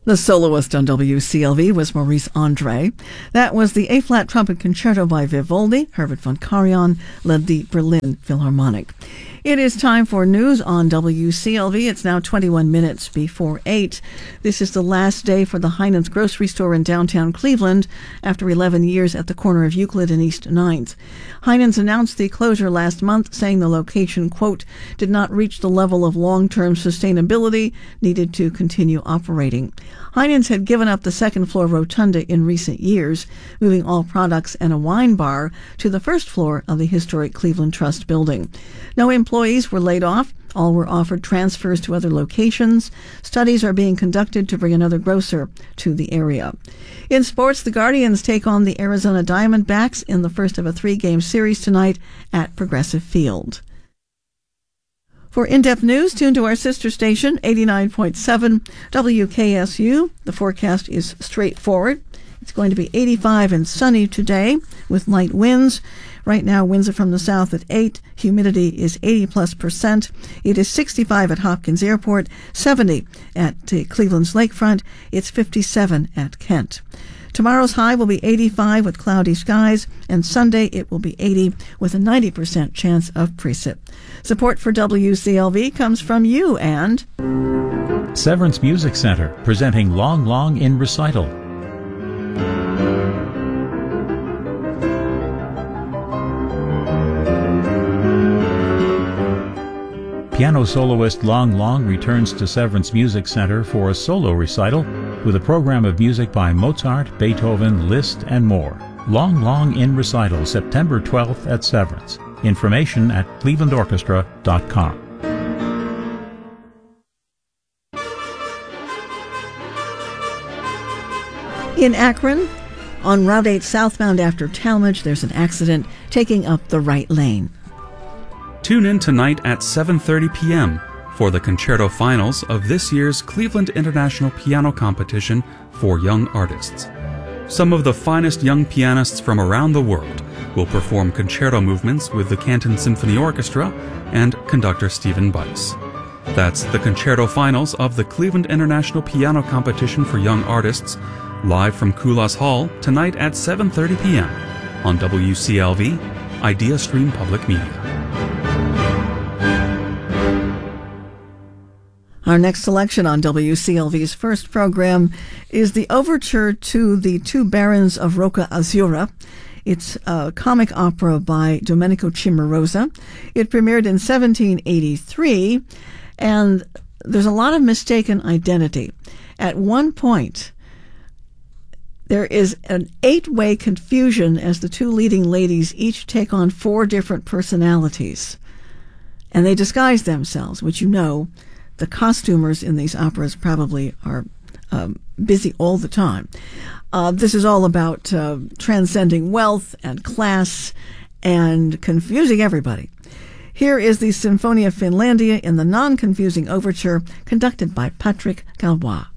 The soloist on WCLV was Maurice Andre. That was the A-flat trumpet concerto by Vivaldi. Herbert von Karajan led the Berlin Philharmonic. It is time for news on WCLV. It's now 21 minutes before 8. This is the last day for the Heinen's grocery store in downtown Cleveland after 11 years at the corner of Euclid and East 9th. Heinen's announced the closure last month, saying the location, quote, did not reach the level of long-term sustainability needed to continue operating. Heinen's had given up the second-floor rotunda in recent years, moving all products and a wine bar to the first floor of the historic Cleveland Trust building. No employees were laid off. All were offered transfers to other locations. Studies are being conducted to bring another grocer to the area. In sports, the Guardians take on the Arizona Diamondbacks in the first of a 3-game series tonight at Progressive Field. For in-depth news, tune to our sister station, 89.7 WKSU. The forecast is straightforward. It's going to be 85 and sunny today with light winds. Right now, winds are from the south at 8. Humidity is 80+%. It is 65 at Hopkins Airport, 70 at Cleveland's Lakefront. It's 57 at Kent. Tomorrow's high will be 85 with cloudy skies, and Sunday it will be 80 with a 90% chance of precip. Support for WCLV comes from you and Severance Music Center, presenting Long Long in Recital. Piano soloist Long Long returns to Severance Music Center for a solo recital with a program of music by Mozart, Beethoven, Liszt, and more. Long Long in Recital, September 12th at Severance. Information at clevelandorchestra.com. In Akron, on Route 8 southbound after Talmadge, there's an accident taking up the right lane. Tune in tonight at 7:30 p.m. for the concerto finals of this year's Cleveland International Piano Competition for Young Artists. Some of the finest young pianists from around the world will perform concerto movements with the Canton Symphony Orchestra and conductor Stephen Bice. That's the concerto finals of the Cleveland International Piano Competition for Young Artists, live from Kulas Hall tonight at 7:30 p.m. on WCLV, Idea Stream Public Media. Our next selection on WCLV's first program is the overture to The Two Barons of Rocca Azzurra. It's a comic opera by Domenico Cimarosa. It premiered in 1783, and there's a lot of mistaken identity. At one point, there is an 8-way confusion as the two leading ladies each take on 4 different personalities, and they disguise themselves, which you know. The costumers in these operas probably are busy all the time. This is all about transcending wealth and class and confusing everybody. Here is the Sinfonia Finlandia in the non-confusing overture conducted by Patrick Galois.